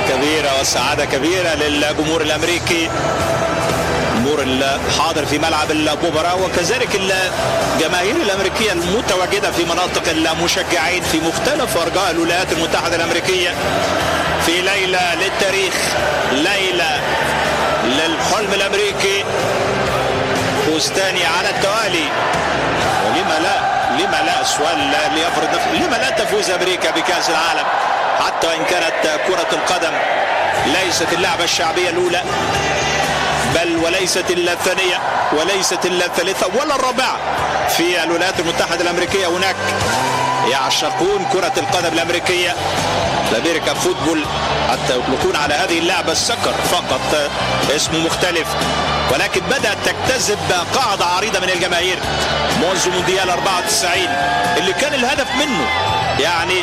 كبيرة وسعادة كبيرة للجمهور الأمريكي، الجمهور الحاضر في ملعب المباراة، وكذلك الجماهير الأمريكية المتواجدة في مناطق المشجعين في مختلف أرجاء الولايات المتحدة الأمريكية في ليلة للتاريخ، ليلة للحلم الأمريكي، فوز ثاني على التوالي. ولما لا؟ لما لا؟ السؤال اللي يفرض نفسه، لما لا تفوز أمريكا بكأس العالم؟ حتى وإن كانت كرة القدم ليست اللعبة الشعبية الأولى، بل وليست إلا الثانية وليست إلا الثالثة ولا الرابعة في الولايات المتحدة الأمريكية. هناك يعشقون كرة القدم الأمريكية، الأمريكا فوتبول، حتى يطلقون على هذه اللعبة السكر فقط، اسم مختلف، ولكن بدأت تكتسب قاعدة عريضة من الجماهير منذ مونديال 94 اللي كان الهدف منه يعني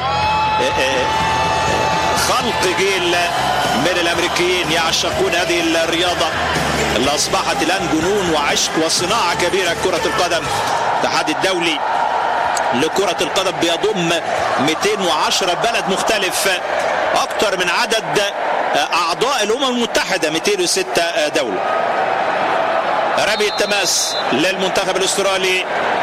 خلق جيل من الأمريكيين يعشقون هذه الرياضة اللي أصبحت الآن جنون وعشق وصناعة كبيرة كرة القدم. الاتحاد الدولي لكرة القدم بيضم 210 بلد مختلف، أكثر من عدد أعضاء الأمم المتحدة 206 دولة. رمي التماس للمنتخب الأسترالي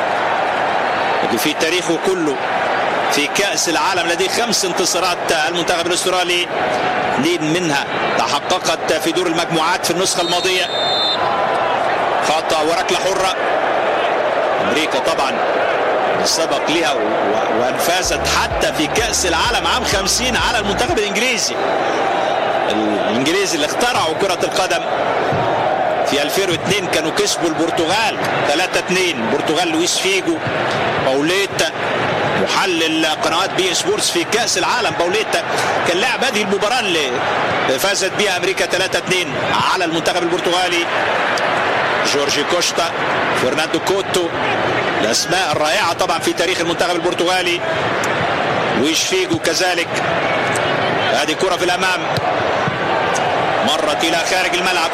في تاريخه كله في كأس العالم لديه 5 انتصارات. المنتخب الأسترالي 2 منها تحققت في دور المجموعات في النسخة الماضية. خطأ وركلة حرة. أمريكا طبعا سبق لها وانفازت حتى في كأس العالم عام 50 على المنتخب الإنجليزي. الإنجليزي اللي اخترعوا كرة القدم في 2002 كانوا كسبوا البرتغال 3-2. برتغال لويس فيجو، باوليتا، محلل قنوات بي سبورتس في كأس العالم باوليتا كان لاعب هذه المباراة اللي فازت بها أمريكا 3-2 على المنتخب البرتغالي. جورجي كوشتا، فرناندو كوتو، الأسماء الرائعة طبعا في تاريخ المنتخب البرتغالي. لويس فيجو كذلك. هذه كرة في الأمام مرت إلى خارج الملعب.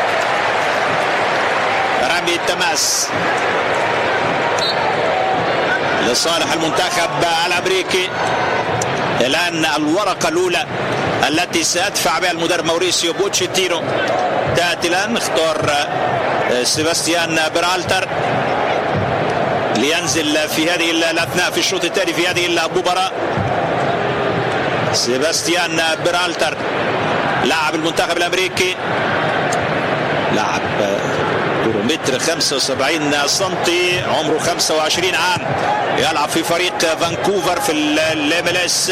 رمي التماس لصالح المنتخب الأمريكي. الآن الورقة الأولى التي سيدفع بها المدرب موريسيو بوتشيتينو تأتي الآن. اختار سيباستيان برالتر لينزل في هذه الأثناء في الشوط الثاني في هذه المباراة. سيباستيان برالتر لاعب المنتخب الأمريكي، لاعب متر 75 سنتي، عمره 25 عام، يلعب في فريق فانكوفر في الام ال اس.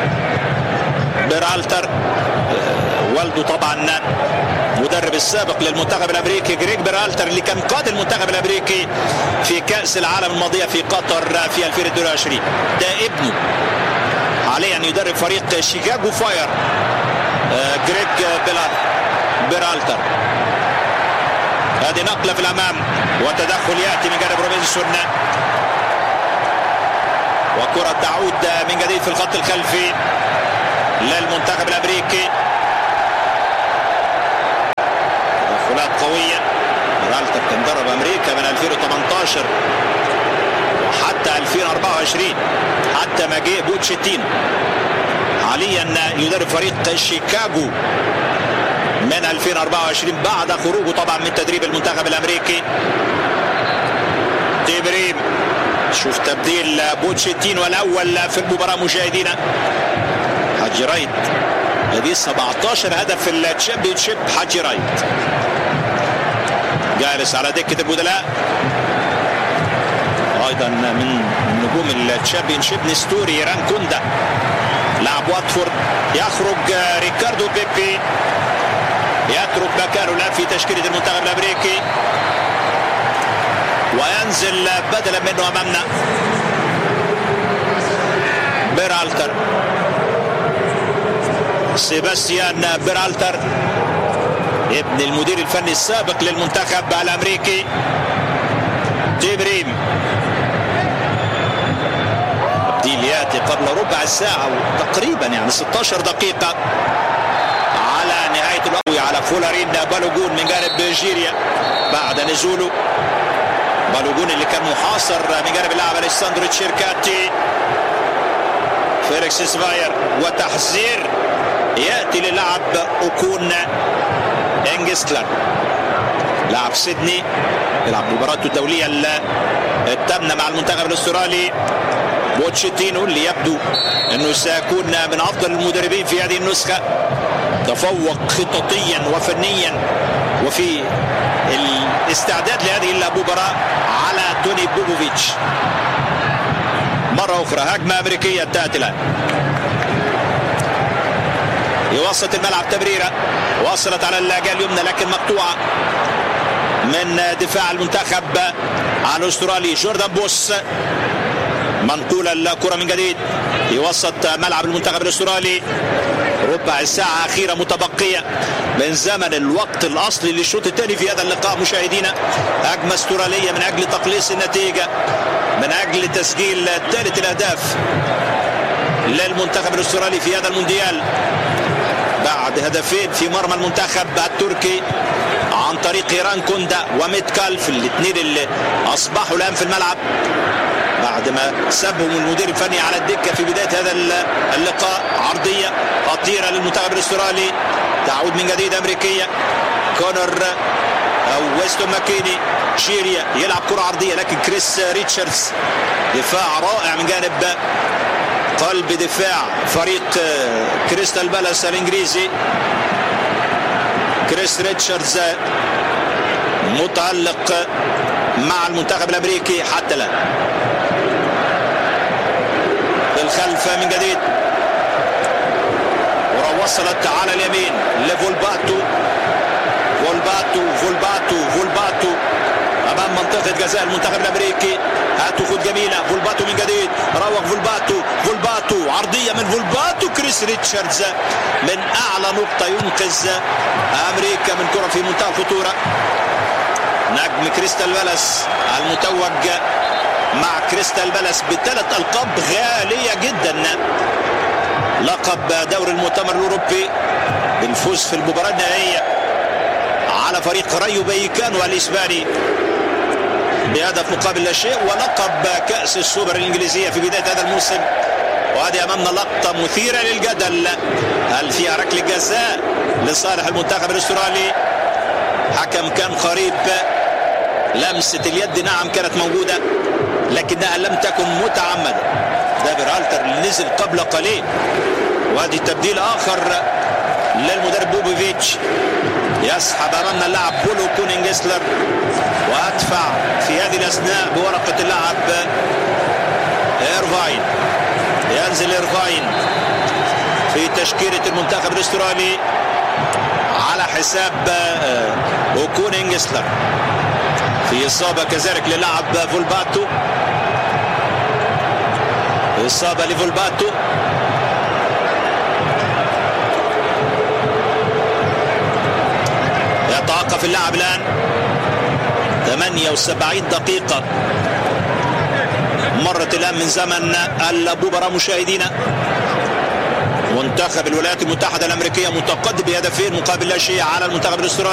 برالتر والده طبعا مدرب السابق للمنتخب الامريكي جريج برالتر اللي كان قائد المنتخب الامريكي في كأس العالم الماضية في قطر في 2022. ده ابنه حاليا يدرب فريق شيكاغو فاير جريج برالتر. هذه نقلة في الأمام وتدخل يأتي من جانب روبنسون، وكرة تعود من جديد في الخط الخلفي للمنتخب الأمريكي. تدخلات قوية. برالتر كان درب أمريكا من 2018 وحتى 2024 حتى ما جاء بوتشيتينو. حاليا يدرب فريق شيكاغو من 2024 بعد خروجه طبعا من تدريب المنتخب الامريكي. تيبريم، شوف تبديل بوتشيتينو الاول في المباراه مشاهدينا. حاجي رايت لديه 17 هدف في الشامبيونشيب. حاجي رايت جالس على دكه البدلاء. ايضا من نجوم الشامبيونشيب نستوري رانكوندا لاعب واتفورد. يخرج ريكاردو بيبي، يترك مكانه الآن في تشكيلة المنتخب الأمريكي وينزل بدلا منه أمامنا برالتر. سيباستيان برالتر ابن المدير الفني السابق للمنتخب الأمريكي تيبريم. تبديل ياتي قبل ربع ساعة تقريبا، يعني 16 دقيقة على نهاية الوقت على فولارين بالوجون من جانب نيجيريا بعد نزوله. بالوجون اللي كان محاصر من جانب اللاعب اليساندرو تشيركاتي. فيليكس سفاير وتحذير يأتي للعب أوكون إنجسلر لاعب سيدني يلعب مباراته الدولية الثامنة مع المنتخب الأسترالي. بوتشيتينو اللي يبدو أنه سيكون من أفضل المدربين في هذه النسخة، تفوق خططيا وفنيا وفي الاستعداد لهذه المباراة على توني بوبوفيتش. مرة أخرى هجمة أمريكية تأتي الآن، يوسط الملعب تمريرة وصلت على الجهة اليمنى لكن مقطوعة من دفاع المنتخب الأسترالي. جوردان بوس منقولة الكرة من جديد، يوسط ملعب المنتخب الأسترالي. ربع ساعة أخيرة متبقية من زمن الوقت الأصلي للشوط الثاني في هذا اللقاء مشاهدينا. هجمة استرالية من أجل تقليص النتيجة، من أجل تسجيل ثالث الأهداف للمنتخب الأسترالي في هذا المونديال بعد هدفين في مرمى المنتخب التركي عن طريق إيران كوندا وميتكالف، الاثنين اللي أصبحوا الآن في الملعب بعد ما سبهم المدير الفني على الدكة في بداية هذا اللقاء. عرضية خطيرة للمنتخب الأسترالي، تعود من جديد أمريكية. كونر أو ويستون ماكيني شيريا يلعب كرة عرضية لكن كريس ريتشاردز دفاع رائع من جانب قلب دفاع فريق كريستال بالاس الإنجليزي. كريس ريتشاردز متألق مع المنتخب الأمريكي حتى الآن. الخلف من جديد، وصلت على اليمين لفولباتو. فولباتو امام منطقه جزاء المنتخب الامريكي. هتاخد جميله فولباتو من جديد، روق فولباتو عرضيه من فولباتو. كريس ريتشاردز من اعلى نقطه ينقذ امريكا من كره في منتهى الخطوره. نجم كريستال بالاس المتوج مع كريستال بالاس بثلاث القاب غاليه جدا، لقب دوري المؤتمر الأوروبي بالفوز في المباراة النهائية على فريق رايو فايكانو الإسباني بهدف مقابل لا شيء، ولقب كأس السوبر الإنجليزية في بداية هذا الموسم. وهذه أمامنا لقطة مثيرة للجدل، هل فيها ركلة جزاء لصالح المنتخب الأسترالي؟ حكم كان قريب، لمسة اليد نعم كانت موجودة لكنها لم تكن متعمدة. ده بيرالتر اللي نزل قبل قليل، وادي تبديل اخر للمدرب بوبوفيتش. يسحب امامنا اللاعب بولو كونينجسلر وادفع في هذه الاثناء بورقه اللاعب ايرفاين. ينزل ايرفاين في تشكيله المنتخب الاسترالي على حساب كونينجسلر. في اصابه كذلك للاعب فولباتو، إصابة لفولباتو. يتوقف اللاعب الآن. 78 دقيقة مرت الآن من زمن المباراة مشاهدينا. منتخب الولايات المتحدة الأمريكية متقدم بهدفين مقابل لا شيء على المنتخب الأسترالي.